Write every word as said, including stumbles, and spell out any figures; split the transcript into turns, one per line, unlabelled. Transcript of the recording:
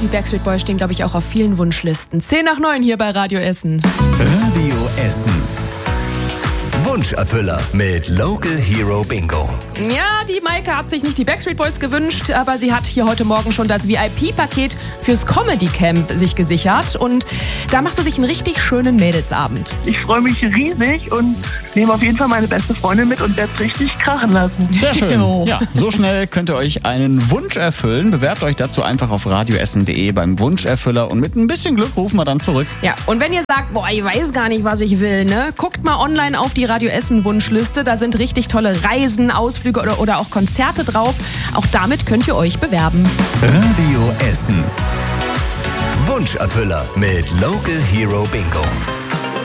die Backstreet Boys stehen, glaube ich, auch auf vielen Wunschlisten. zehn nach neun hier bei Radio Essen.
Radio Essen. Wunscherfüller mit Local Hero Bingo.
Ja, die Maike hat sich nicht die Backstreet Boys gewünscht, aber sie hat hier heute Morgen schon das V I P-Paket fürs Comedy Camp sich gesichert. Und da macht sie sich einen richtig schönen Mädelsabend.
Ich freue mich riesig und nehme auf jeden Fall meine beste Freundin mit und werde es richtig krachen lassen.
Sehr schön.
Jo.
Ja, so schnell könnt ihr euch einen Wunsch erfüllen. Bewerbt euch dazu einfach auf radioessen punkt de beim Wunscherfüller und mit ein bisschen Glück rufen wir dann zurück.
Ja, und wenn ihr sagt, boah, ich weiß gar nicht, was ich will, ne? Guckt mal online auf die Radio Essen Wunschliste. Da sind richtig tolle Reisen, Ausflüge oder, oder auch Konzerte drauf. Auch damit könnt ihr euch bewerben.
Radio Essen. Wunscherfüller mit Local Hero Bingo.